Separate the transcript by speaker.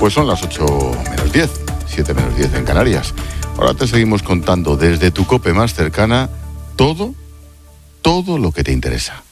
Speaker 1: Pues son las 8 menos 10, 7 menos 10 en Canarias. Ahora te seguimos contando desde tu COPE más cercana todo lo que te interesa.